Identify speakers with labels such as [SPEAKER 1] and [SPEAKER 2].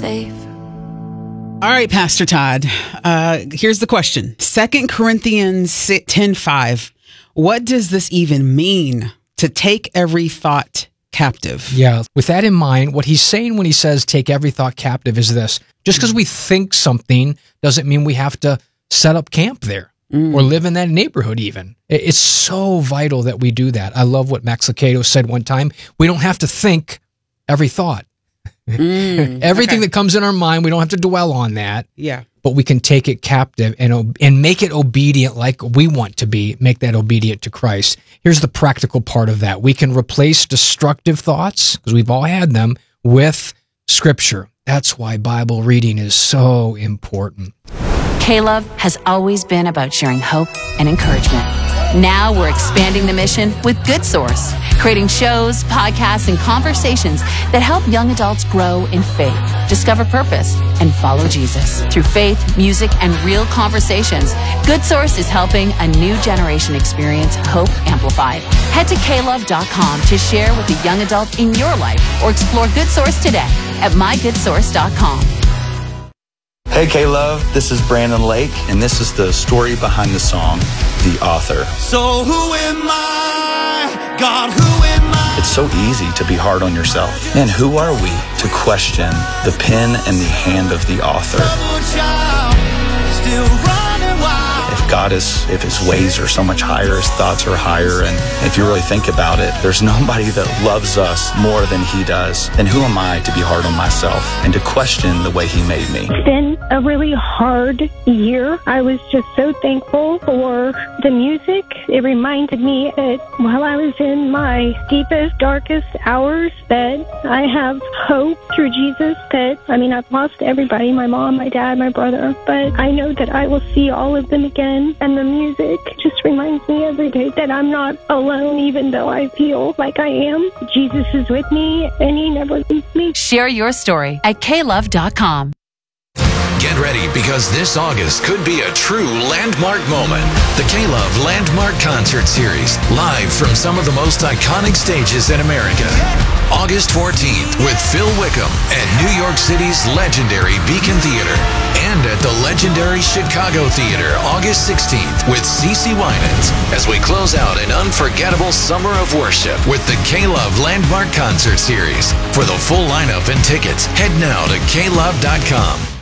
[SPEAKER 1] safe.
[SPEAKER 2] All right, Pastor Todd, here's the question. 2 Corinthians 10:5. What does this even mean, to take every thought captive?
[SPEAKER 3] Yeah, with that in mind, what he's saying when he says take every thought captive is this. Just because we think something doesn't mean we have to set up camp there or live in that neighborhood even. It's so vital that we do that. I love what Max Lucado said one time. We don't have to think every thought. Everything that comes in our mind, we don't have to dwell on that.
[SPEAKER 2] Yeah.
[SPEAKER 3] But we can take it captive and make it obedient like we want to be, make that obedient to Christ. Here's the practical part of that. We can replace destructive thoughts, because we've all had them, with Scripture. That's why Bible reading is so important.
[SPEAKER 1] K-Love has always been about sharing hope and encouragement. Now we're expanding the mission with Good Source, creating shows, podcasts, and conversations that help young adults grow in faith, discover purpose, and follow Jesus. Through faith, music, and real conversations, Good Source is helping a new generation experience hope amplified. Head to klove.com to share with a young adult in your life, or explore Good Source today at mygoodsource.com.
[SPEAKER 4] Hey K-Love, this is Brandon Lake, and this is the story behind the song, The Author.
[SPEAKER 5] So who am I? God, who am I?
[SPEAKER 4] It's so easy to be hard on yourself. Man, who are we to question the pen and the hand of the author?
[SPEAKER 5] Still running wild.
[SPEAKER 4] If his ways are so much higher, his thoughts are higher, and if you really think about it, there's nobody that loves us more than he does. And who am I to be hard on myself and to question the way he made me?
[SPEAKER 6] It's been a really hard year. I was just so thankful for the music. It reminded me that while I was in my deepest, darkest hours, that I have hope through Jesus. I've lost everybody, my mom, my dad, my brother, but I know that I will see all of them again. And the music just reminds me every day that I'm not alone, even though I feel like I am. Jesus is with me, and he never leaves me.
[SPEAKER 1] Share your story at klove.com.
[SPEAKER 7] Get ready, because this August could be a true landmark moment. The K-Love Landmark Concert Series, live from some of the most iconic stages in America. August 14th with Phil Wickham at New York City's legendary Beacon Theater, and at the legendary Chicago Theater August 16th with CeCe Winans, as we close out an unforgettable summer of worship with the K-Love Landmark Concert Series. For the full lineup and tickets, head now to klove.com.